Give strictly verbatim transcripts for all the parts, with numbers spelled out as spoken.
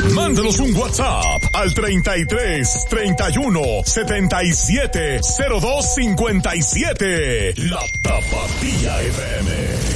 Mándanos un WhatsApp al treinta y tres, treinta y uno, setenta y siete, cero dos cincuenta y siete. La Tapatía F M.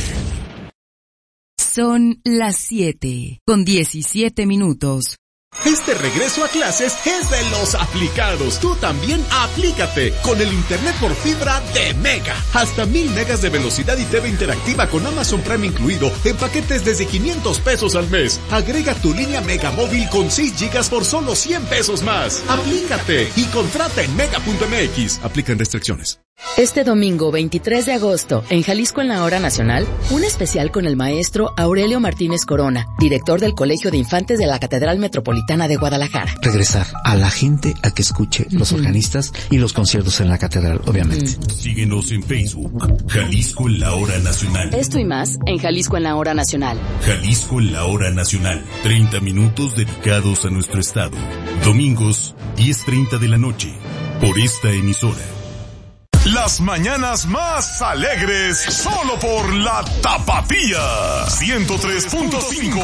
Son las siete con diecisiete minutos. Este regreso a clases es de los aplicados. Tú también aplícate con el internet por fibra de Mega. Hasta mil megas de velocidad y T V interactiva con Amazon Prime incluido en paquetes desde quinientos pesos al mes. Agrega tu línea Mega móvil con seis gigas por solo cien pesos más. Aplícate y contrata en mega punto m x. Aplican restricciones. Este domingo veintitrés de agosto, en Jalisco en la Hora Nacional, un especial con el maestro Aurelio Martínez Corona, director del Colegio de Infantes de la Catedral Metropolitana de Guadalajara. Regresar a la gente a que escuche los organistas y los conciertos en la catedral, obviamente. Síguenos en Facebook, Jalisco en la Hora Nacional. Esto y más en Jalisco en la Hora Nacional. Jalisco en la Hora Nacional. treinta minutos dedicados a nuestro estado. Domingos, diez treinta de la noche. Por esta emisora. Las mañanas más alegres solo por la Tapatía ciento tres punto cinco.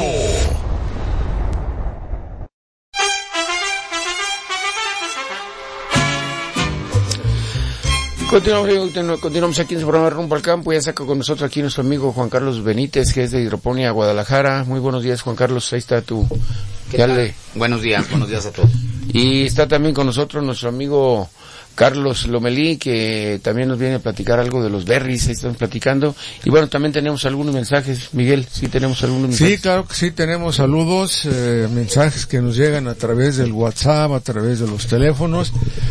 Continuamos, continuamos aquí en su programa Rumbo al Campo. Ya saca con nosotros aquí nuestro amigo Juan Carlos Benítez, que es de Hidroponía, Guadalajara. Muy buenos días, Juan Carlos. Ahí está tu... Dale. Buenos días, buenos días a todos. Y está también con nosotros nuestro amigo Carlos Lomelí, que también nos viene a platicar algo de los berries. Ahí estamos platicando. Y bueno, también tenemos algunos mensajes. Miguel, sí tenemos algunos mensajes. Sí, claro que sí, tenemos saludos, eh, mensajes que nos llegan a través del WhatsApp, a través de los teléfonos.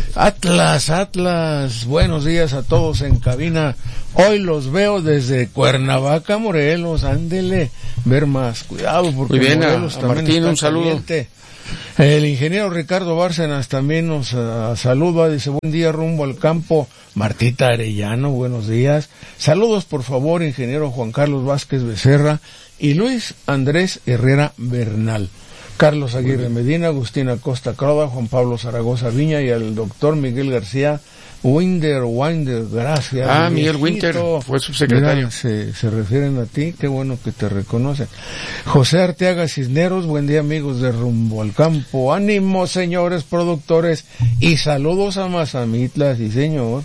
Atlas, Atlas, buenos días a todos en cabina. Hoy los veo desde Cuernavaca, Morelos. Ándele, ver más. Cuidado, porque muy bien, Morelos a, a también Martín, está un saludo. caliente. El ingeniero Ricardo Bárcenas también nos uh, saluda, dice buen día rumbo al campo. Martita Arellano, buenos días. Saludos por favor, ingeniero Juan Carlos Vázquez Becerra y Luis Andrés Herrera Bernal. Carlos Aguirre Medina, Agustina Costa Croda, Juan Pablo Zaragoza Viña y al doctor Miguel García Winder, Winder, gracias. Ah, Miguel Winter, fue subsecretario. Mira, se, se refieren a ti, qué bueno que te reconocen. José Arteaga Cisneros, buen día amigos de Rumbo al Campo. Ánimo señores productores y saludos a Mazamitla, sí señor.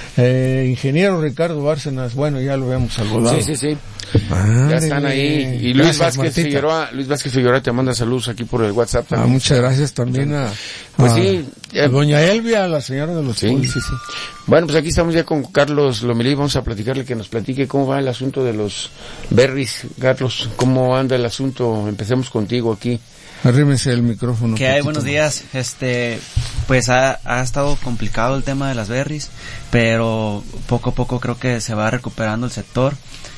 Eh, ingeniero Ricardo Bárcenas, bueno, ya lo habíamos saludado. Sí, sí, sí. Madre, ya están ahí. Y Luis gracias, Vázquez Martita. Figueroa, Luis Vázquez Figueroa te manda saludos aquí por el WhatsApp también. Ah, muchas gracias también a, pues a, sí, eh, a doña Elvia, la señora de los sí, pueblos. sí, sí. Bueno, pues aquí estamos ya con Carlos Lomelí, vamos a platicarle que nos platique cómo va el asunto de los berries. Carlos, ¿cómo anda el asunto? Empecemos contigo aquí. Arrímese el micrófono. ¿Qué hay? Buenos días. Este, pues ha, ha estado complicado el tema de las berries, pero poco a poco creo que se va recuperando el sector.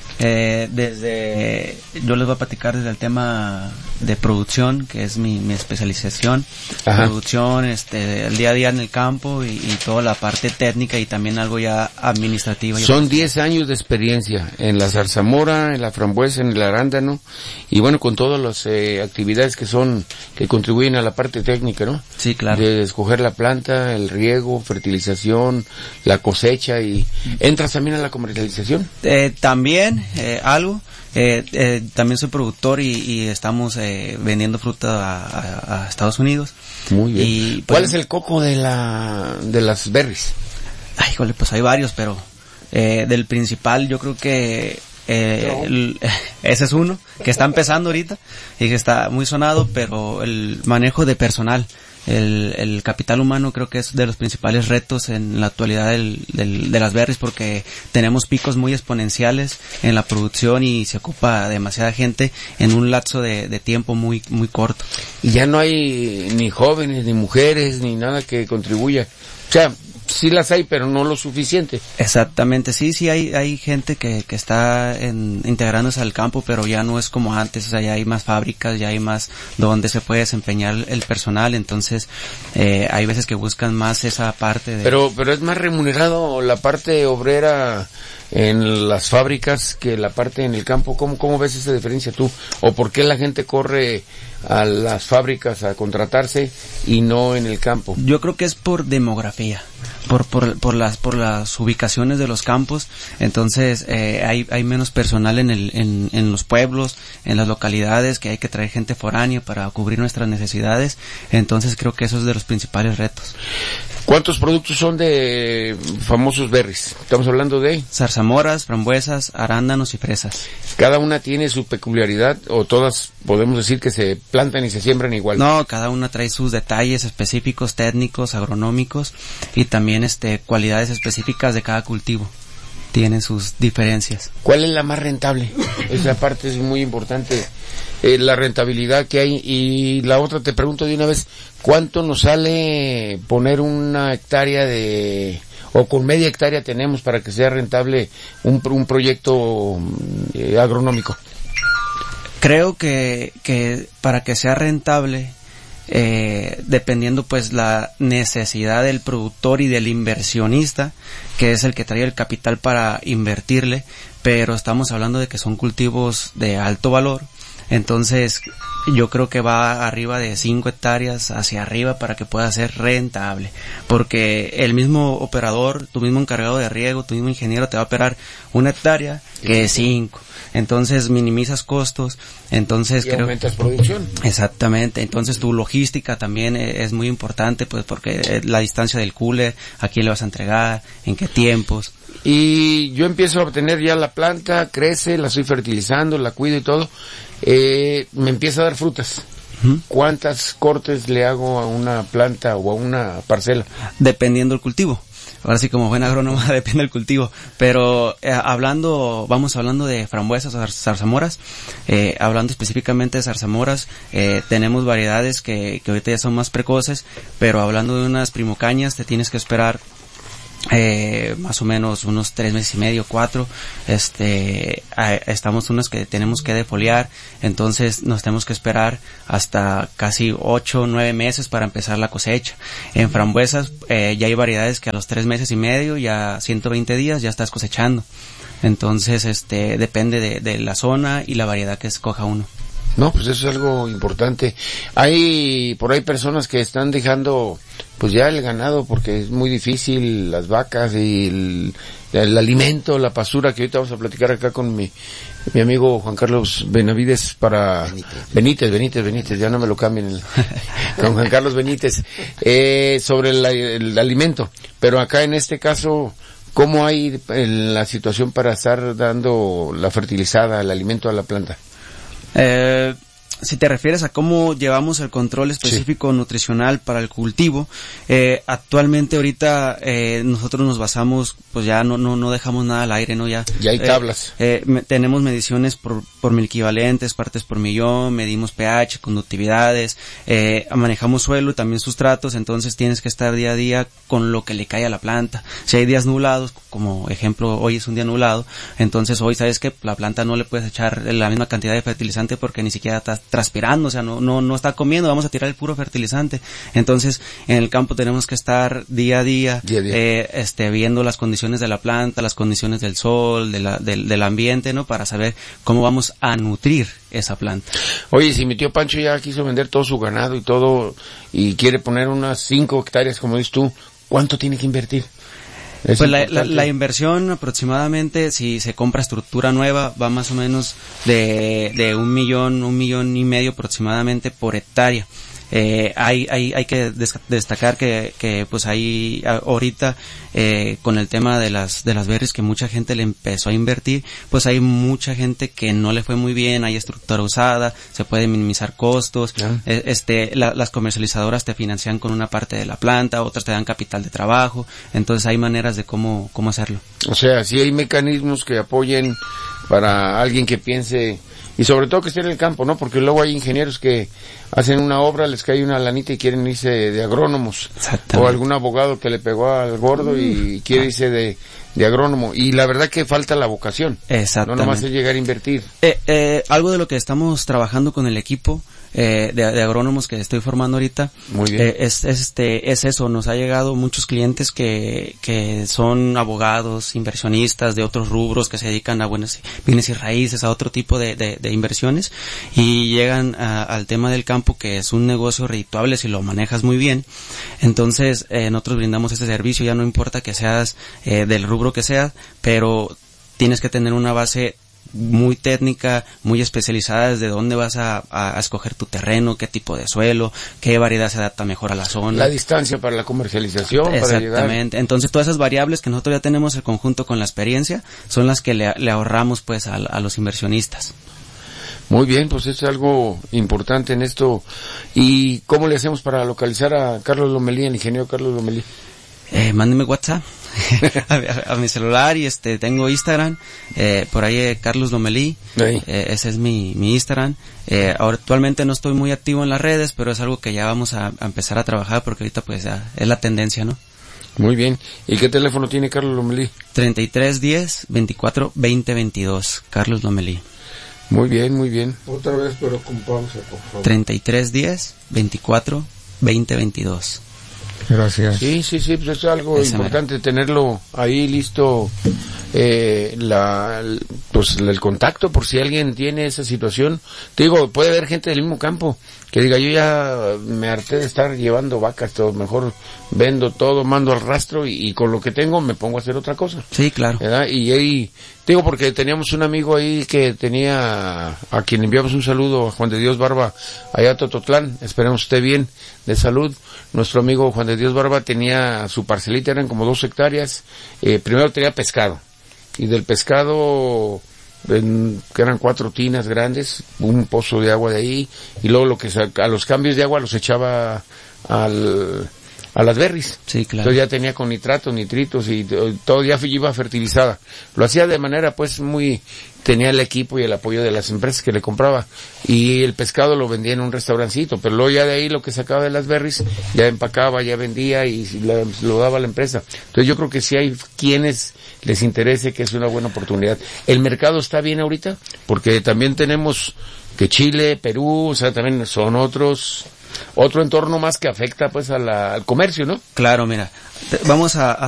Eh, desde, yo les voy a platicar desde el tema de producción, que es mi, mi especialización. Ajá. Producción, este, el día a día en el campo y, y toda la parte técnica y también algo ya administrativa. Son diez años de experiencia en la zarzamora, en la frambuesa, en el arándano y bueno, con todas las eh, actividades que son, que contribuyen a la parte técnica, ¿no? Sí, claro. De escoger la planta, el riego, fertilización, la cosecha y ¿entras también a la comercialización? Eh, también. Eh, algo, eh, eh, también soy productor y, y estamos eh, vendiendo fruta a, a, a Estados Unidos. Muy bien. Y, pues, ¿cuál es el coco de la de las berries? Ay, híjole, pues hay varios, pero eh, del principal yo creo que eh, el, ese es uno que está empezando ahorita y que está muy sonado, pero el manejo de personal. El, el capital humano creo que es de los principales retos en la actualidad del, del, de las berries porque tenemos picos muy exponenciales en la producción y se ocupa demasiada gente en un lapso de, de tiempo muy muy corto. Y ya no hay ni jóvenes, ni mujeres, ni nada que contribuya. O sea, sí las hay, pero no lo suficiente. Exactamente, sí, sí hay hay gente que que está en, integrándose al campo, pero ya no es como antes, o sea, ya hay más fábricas, ya hay más donde se puede desempeñar el personal, entonces eh, hay veces que buscan más esa parte de... Pero pero es más remunerado la parte obrera en las fábricas que la parte en el campo. ¿Cómo cómo ves esa diferencia tú? ¿O por qué la gente corre a las fábricas a contratarse y no en el campo? Yo creo que es por demografía. por por por las por las ubicaciones de los campos, entonces eh, hay hay menos personal en el en en los pueblos, en las localidades, que hay que traer gente foránea para cubrir nuestras necesidades. Entonces creo que eso es de los principales retos. ¿Cuántos productos son de famosos berries? Estamos hablando de zarzamoras, frambuesas, arándanos y fresas. ¿Cada una tiene su peculiaridad o todas podemos decir que se plantan y se siembran igual? No, cada una trae sus detalles específicos, técnicos, agronómicos y también este cualidades específicas de cada cultivo. Tienen sus diferencias. ¿Cuál es la más rentable? Esa parte es muy importante, eh, la rentabilidad que hay. Y la otra, te pregunto de una vez, ¿cuánto nos sale poner una hectárea de, o con media hectárea tenemos para que sea rentable un, un proyecto eh, agronómico? Creo que, que para que sea rentable, Eh, dependiendo pues la necesidad del productor y del inversionista, que es el que trae el capital para invertirle, pero estamos hablando de que son cultivos de alto valor, entonces yo creo que va arriba de cinco hectáreas hacia arriba para que pueda ser rentable, porque el mismo operador, tu mismo encargado de riego, tu mismo ingeniero te va a operar una hectárea que cinco. Entonces minimizas costos, entonces y creo aumentas producción. Exactamente, entonces tu logística también es muy importante, pues porque la distancia del cooler, a quién le vas a entregar, en qué tiempos. Y yo empiezo a obtener ya la planta, crece, la estoy fertilizando, la cuido y todo, eh, me empieza a dar frutas. Uh-huh. ¿Cuántas cortes le hago a una planta o a una parcela? Dependiendo del cultivo. Ahora sí, como buen agrónomo, depende del cultivo. Pero eh, hablando, vamos hablando de frambuesas o zarzamoras, eh, hablando específicamente de zarzamoras, eh, tenemos variedades que, que ahorita ya son más precoces, pero hablando de unas primocañas, te tienes que esperar eh más o menos unos tres meses y medio, cuatro, este, eh, estamos unos que tenemos que defoliar, entonces nos tenemos que esperar hasta casi ocho, nueve meses para empezar la cosecha. En frambuesas, eh, ya hay variedades que a los tres meses y medio, ya ciento veinte días, ya estás cosechando. Entonces, este, depende de, de la zona y la variedad que escoja uno. No, pues eso es algo importante. Hay por ahí personas que están dejando pues ya el ganado porque es muy difícil, las vacas y el, el alimento, la pastura, que ahorita vamos a platicar acá con mi, mi amigo Juan Carlos Benavides para Benítez, Benítez, Benítez, Benítez ya no me lo cambien, el, con Juan Carlos Benítez, eh, sobre el, el alimento. Pero acá en este caso, ¿cómo hay en la situación para estar dando la fertilizada, el alimento a la planta? Eh, si te refieres a cómo llevamos el control específico sí. nutricional para el cultivo, eh, actualmente ahorita eh, nosotros nos basamos, pues ya no no no dejamos nada al aire, no ya. Ya hay tablas. Eh, eh, me, tenemos mediciones por por mil equivalentes, partes por millón, medimos pH, conductividades, eh, manejamos suelo y también sustratos, entonces tienes que estar día a día con lo que le cae a la planta. Si hay días nublados, como ejemplo hoy es un día nublado, entonces hoy sabes que la planta no le puedes echar la misma cantidad de fertilizante porque ni siquiera está transpirando, o sea, no no no está comiendo, vamos a tirar el puro fertilizante. Entonces, en el campo tenemos que estar día a día, día, a día. Eh, este, viendo las condiciones de la planta, las condiciones del sol, de la, del, del ambiente, ¿no? Para saber cómo vamos a nutrir esa planta. Oye, si mi tío Pancho ya quiso vender todo su ganado y todo, y quiere poner unas cinco hectáreas, como dices tú, ¿cuánto tiene que invertir? Es pues la, la, la inversión aproximadamente, si se compra estructura nueva, va más o menos de, de un millón, un millón y medio aproximadamente por hectárea. Eh, hay, hay, hay que des- destacar que, que pues ahí ahorita, eh, con el tema de las, de las berries que mucha gente le empezó a invertir, pues hay mucha gente que no le fue muy bien, hay estructura usada, se puede minimizar costos, yeah. eh, este, la, las comercializadoras te financian con una parte de la planta, otras te dan capital de trabajo, entonces hay maneras de cómo, cómo hacerlo. O sea, si hay mecanismos que apoyen para alguien que piense, y sobre todo que esté en el campo, ¿no? Porque luego hay ingenieros que hacen una obra, les cae una lanita y quieren irse de agrónomos. O algún abogado que le pegó al gordo y quiere irse de, de agrónomo. Y la verdad que falta la vocación. Exactamente. No nomás es llegar a invertir. Eh, eh, algo de lo que estamos trabajando con el equipo eh, de, de agrónomos que estoy formando ahorita. Muy bien. Eh, es, es, este, es eso, nos ha llegado muchos clientes que, que son abogados, inversionistas de otros rubros que se dedican a buenas bienes y raíces, a otro tipo de, de, de inversiones, y llegan a, al tema del campo, que es un negocio redituable si lo manejas muy bien. Entonces, eh, nosotros brindamos este servicio, ya no importa que seas eh, del rubro que seas, pero tienes que tener una base muy técnica, muy especializada, desde dónde vas a, a, a escoger tu terreno, qué tipo de suelo, qué variedad se adapta mejor a la zona. La distancia para la comercialización. Exactamente. Para llegar. Entonces todas esas variables que nosotros ya tenemos en conjunto con la experiencia son las que le, le ahorramos pues a, a los inversionistas. Muy bien, pues es algo importante en esto. ¿Y cómo le hacemos para localizar a Carlos Lomelí, el ingeniero Carlos Lomelí? Eh, mándeme WhatsApp a, a, a mi celular, y este tengo Instagram, eh, por ahí eh, Carlos Lomelí, eh, ese es mi, mi Instagram. Eh, ahora, actualmente no estoy muy activo en las redes, pero es algo que ya vamos a, a empezar a trabajar, porque ahorita pues ya es la tendencia, ¿no? Muy bien. ¿Y qué teléfono tiene Carlos Lomelí? treinta y tres diez veinticuatro veinte veintidós, Carlos Lomelí. Muy bien, muy bien. Otra vez, pero con pausa, por favor. treinta y tres diez veinticuatro veinte veintidós. Gracias. Sí, sí, sí, pues es algo Esa importante mera. Tenerlo ahí listo, eh, la, pues el contacto por si alguien tiene esa situación. Te digo, puede haber gente del mismo campo que diga, yo ya me harté de estar llevando vacas, todo, mejor vendo todo, mando al rastro y, y con lo que tengo me pongo a hacer otra cosa. Sí, claro. ¿Verdad? Y ahí, digo, porque teníamos un amigo ahí que tenía, a quien enviamos un saludo, a Juan de Dios Barba, allá a Tototlán, esperemos esté bien, de salud. Nuestro amigo Juan de Dios Barba tenía su parcelita, eran como dos hectáreas, eh, primero tenía pescado, y del pescado, en, que eran cuatro tinas grandes, un pozo de agua de ahí, y luego lo que saca, a los cambios de agua los echaba al, a las berries. Sí, claro. Entonces ya tenía con nitratos, nitritos y todo ya iba fertilizada. Lo hacía de manera pues muy, tenía el equipo y el apoyo de las empresas que le compraba, y el pescado lo vendía en un restaurancito, pero luego ya de ahí lo que sacaba de las berries ya empacaba, ya vendía y la, lo daba a la empresa. Entonces yo creo que si hay quienes les interese, que es una buena oportunidad. El mercado está bien ahorita, porque también tenemos que Chile, Perú, o sea, también son otros, otro entorno más que afecta pues a la, al comercio, ¿no? Claro, mira, vamos a, a